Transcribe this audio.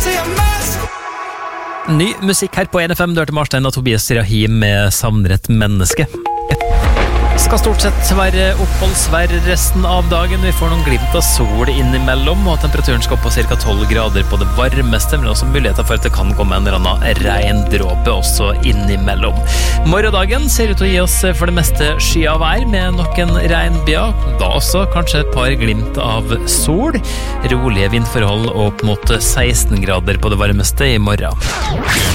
Ny musikk her på NFM. Du hørte Marstein og Tobias Rahim med Savner et menneske. Skal stort sett være oppholdsvær resten av dagen. Vi får noen glimt av sol innimellom, og temperaturen skal opp på ca. 12 grader på det varmeste, men også muligheter for at det kan komme en eller annen regndråpe også innimellom. Morgendagen ser ut til å gi oss for det meste sky av vær med noen regnbyger, da også kanskje et par glimt av sol. Rolige vindforhold opp mot 16 grader på det varmeste i morgen.